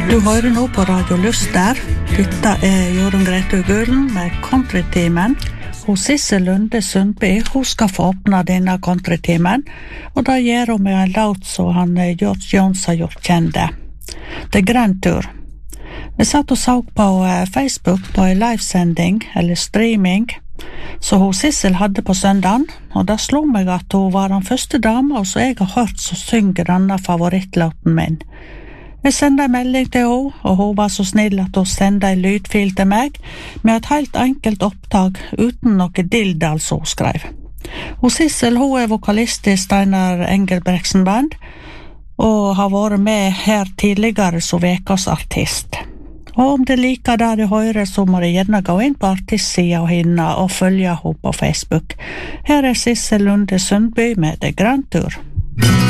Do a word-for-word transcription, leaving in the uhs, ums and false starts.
Du hører nå på Radio Luster. Dette er Jorunn Grete Gulen med Countrytimen. Og Sissel Lunde Sundby, hun skal få åpne denne countrytimen, og da gjør hun med en låt som han George Jones har gjort kjente. Det er Grand Tour. Jeg satt og så på Facebook på en livesending, eller streaming, så hun Sissel hadde på søndagen, og da slo meg at hun var den første dama som jeg har hørt som synger denne favorittlåten min. Jeg sendte en melding til henne, og hun var så snill at hun sendte en lydfil til meg med et helt enkelt opptak uten noe dildal som hun skrev. Hun Sissel, hun er vokalist i Steinar Engelbrektsen band, og har vært med her tidligere som vekas artist. Og om det liker det du hører, så må du gjerne gå inn på artistsida og henne og følge henne på Facebook. Her er Sissel Lunde Sundby med The Grand Tour.